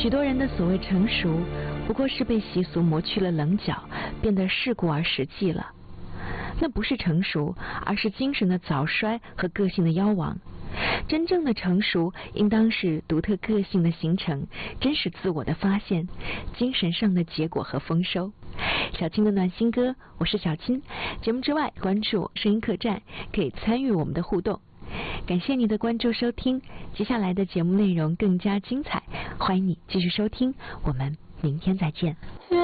许多人的所谓成熟，不过是被习俗磨去了棱角，变得世故而实际了。那不是成熟，而是精神的早衰和个性的夭亡。真正的成熟，应当是独特个性的形成，真实自我的发现，精神上的结果和丰收。小青的暖心歌，我是小青。节目之外，关注声音客栈，可以参与我们的互动。感谢你的关注收听，接下来的节目内容更加精彩，欢迎你继续收听，我们明天再见。 月